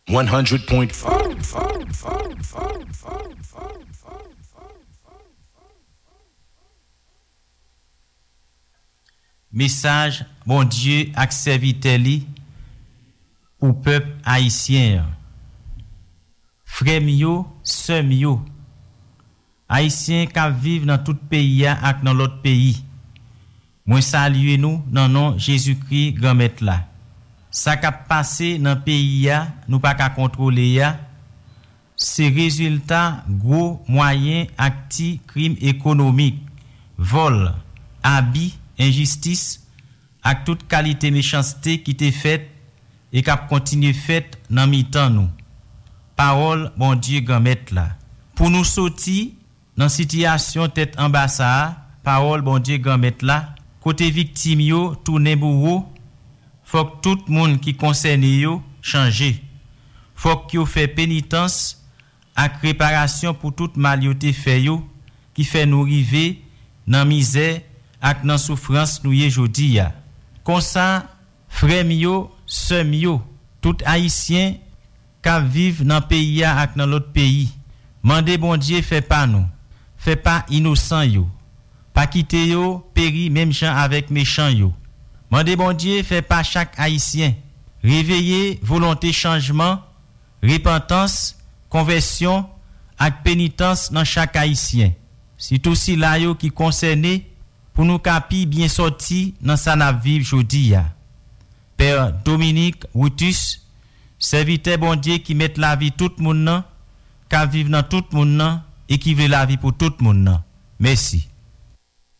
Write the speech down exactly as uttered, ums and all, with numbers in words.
one hundred point four. Message bon Dieu ak serviteur li ou peuple haïtien. Frère yo, sœur yo. Haïtien qui vivent dans tout pays ak dans l'autre pays. Moi salue nous dans nom Jésus-Christ grand maître là. Ça qui passé dans pays a, nous pas qu'à contrôler ya. C'est résultat gros moyen acti crime économique, vol, abus, injustice ak toute qualité méchanceté qui t'est faite et qui continue faite dans mi-temps nous. Parole bon Dieu grand maître là. Pour nous sortir dans situation tête en bas ça, parole bon Dieu grand maître là, côté victime yo tourner bourreau, faut que tout monde qui concerné yo changer. Faut que yo fait pénitence ak réparation pour toute mal yo te fait yo qui fait nous river dans misère ak nan souffrance nou ye jodi ya. Comme ça, frère yo, sœur yo, tout haïtien qui vivent dans pays ya ak dans l'autre pays. Mandez bon Dieu fait pas nous. Fait pas innocent yo. Pas quitter yo péri même gens avec méchant yo. Mandez bon Dieu fait pas chaque haïtien. Réveiller volonté changement, repentance, conversion ak pénitence dans chaque haïtien. C'est aussi là yo qui concerné pour nous capi bien sorti dans sa na vivre jodi ya. Père Dominique Routus, serviteur bon Dieu qui met la vie tout moun nan, qui vivre dans tout moun nan et qui veut la vie pour tout moun nan. Merci.